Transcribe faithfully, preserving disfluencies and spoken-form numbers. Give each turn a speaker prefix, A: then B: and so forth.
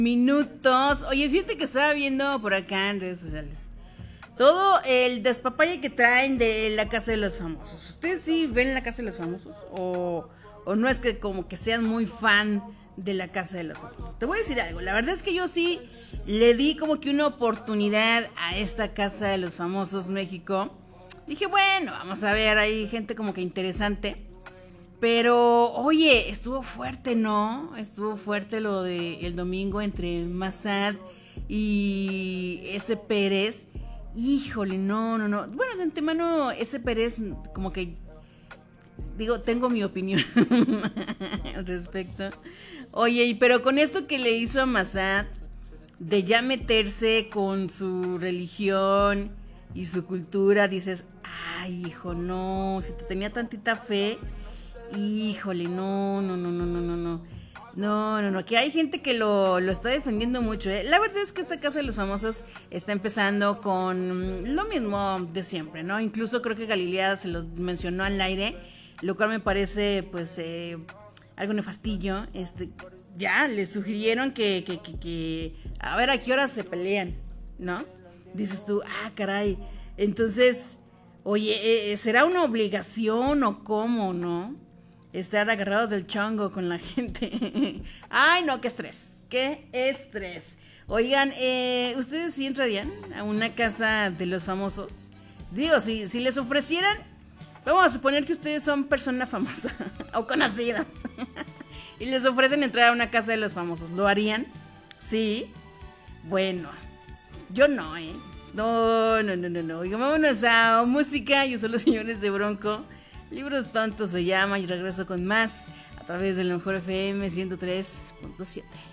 A: Minutos. Oye, fíjate que estaba viendo por acá en redes sociales todo el despapalle que traen de la Casa de los Famosos. ¿Ustedes sí ven la Casa de los Famosos? ¿O, o no es que como que sean muy fan de la Casa de los Famosos? Te voy a decir algo. La verdad es que yo sí le di como que una oportunidad a esta Casa de los Famosos México. Dije, bueno, vamos a ver, hay gente como que interesante. Pero, oye, estuvo fuerte, ¿no? Estuvo fuerte lo de el domingo entre Massad y ese Pérez. Híjole, no, no, no. Bueno, de antemano, ese Pérez, como que, digo, tengo mi opinión al respecto. Oye, pero con esto que le hizo a Massad, de ya meterse con su religión y su cultura, dices, ay, hijo, no, si te tenía tantita fe... Híjole, no, no, no, no, no, no, no. No, no, no, que hay gente que lo, lo está defendiendo mucho, ¿eh? La verdad es que esta Casa de los Famosos está empezando con lo mismo de siempre, ¿no? Incluso creo que Galilea se los mencionó al aire, lo cual me parece, pues, eh, algo nefastillo. Este, ya, les sugirieron que, que, que, que, a ver a qué hora se pelean, ¿no? Dices tú, ah, caray. Entonces, oye, eh, ¿será una obligación o cómo, no? Estar agarrados del chongo con la gente. Ay, no, qué estrés, qué estrés. Oigan, eh, ¿ustedes sí entrarían a una Casa de los Famosos? Digo, si, si les ofrecieran, vamos a suponer que ustedes son persona famosa o conocidas y les ofrecen entrar a una Casa de los Famosos, ¿lo harían? Sí. Bueno, yo no, ¿eh? No, no, no, no, no. Oigan, vámonos a música. Yo soy los señores de Bronco. Libros Tontos se llama y regreso con más a través del Mejor F M ciento tres punto siete.